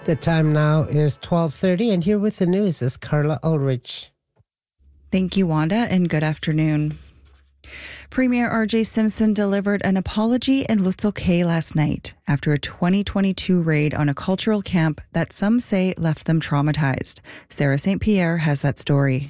The time now is 12:30, and here with the news is Carla Ulrich. Thank you, Wanda, and good afternoon. Premier R.J. Simpson delivered an apology in Lutzel Kay last night after a 2022 raid on a cultural camp that some say left them traumatized. Sarah St. Pierre has that story.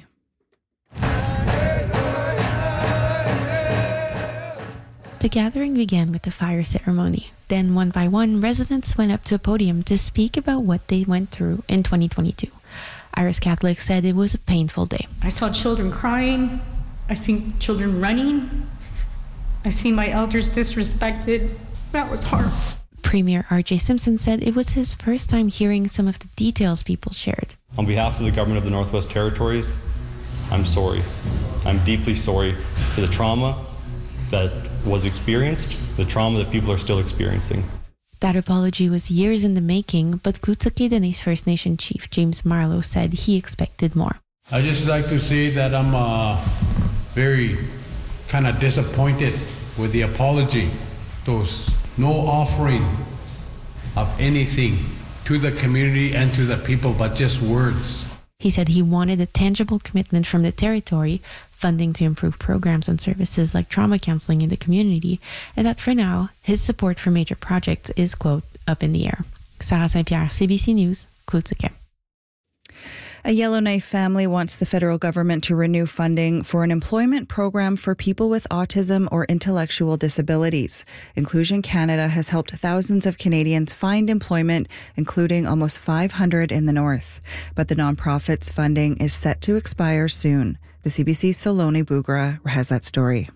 The gathering began with a fire ceremony. Then, one by one, residents went up to a podium to speak about what they went through in 2022. Irish Catholics said it was a painful day. I saw children crying. I seen children running. I seen my elders disrespected. That was hard. Premier R.J. Simpson said it was his first time hearing some of the details people shared. On behalf of the government of the Northwest Territories, I'm sorry. I'm deeply sorry for the trauma that was experienced, the trauma that people are still experiencing. That apology was years in the making, but Klutsuke Dene's First Nation chief, James Marlowe, said he expected more. I just like to say that I'm very kind of disappointed with the apology. There's no offering of anything to the community and to the people, but just words. He said he wanted a tangible commitment from the territory, funding to improve programs and services like trauma counseling in the community, and that for now, his support for major projects is, quote, up in the air. Sarah St. Pierre, CBC News, Klutsuke. A Yellowknife family wants the federal government to renew funding for an employment program for people with autism or intellectual disabilities. Inclusion Canada has helped thousands of Canadians find employment, including almost 500 in the north. But the nonprofit's funding is set to expire soon. The CBC's Saloni Bugra has that story.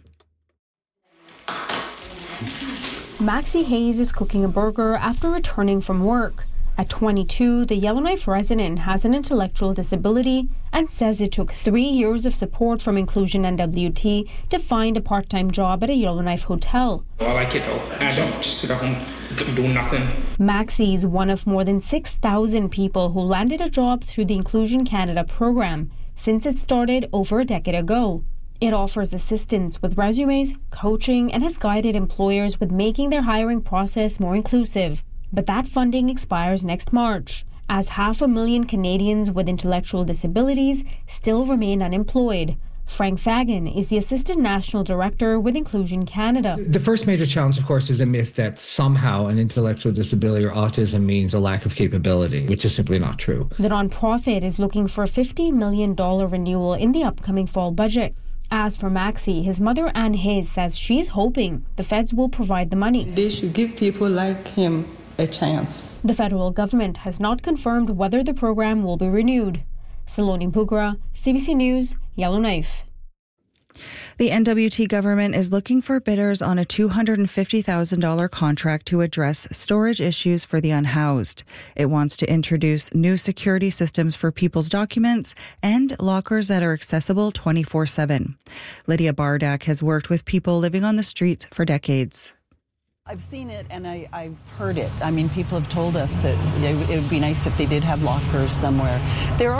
Maxie Hayes is cooking a burger after returning from work. At 22, the Yellowknife resident has an intellectual disability and says it took 3 years of support from Inclusion NWT to find a part-time job at a Yellowknife hotel. I like it though. I don't just sit at home, do nothing. Maxie is one of more than 6,000 people who landed a job through the Inclusion Canada program since it started over a decade ago. It offers assistance with resumes, coaching, and has guided employers with making their hiring process more inclusive. But that funding expires next March, as 500,000 Canadians with intellectual disabilities still remain unemployed. Frank Fagan is the Assistant National Director with Inclusion Canada. The first major challenge, of course, is the myth that somehow an intellectual disability or autism means a lack of capability, which is simply not true. The nonprofit is looking for a $50 million renewal in the upcoming fall budget. As for Maxie, his mother Anne Hayes says she's hoping the feds will provide the money. They should give people like him a chance. The federal government has not confirmed whether the program will be renewed. Saloni Bugra, CBC News, Yellowknife. The NWT government is looking for bidders on a $250,000 contract to address storage issues for the unhoused. It wants to introduce new security systems for people's documents and lockers that are accessible 24/7. Lydia Bardak has worked with people living on the streets for decades. I've seen it and I've heard it. I mean, people have told us that it would be nice if they did have lockers somewhere. There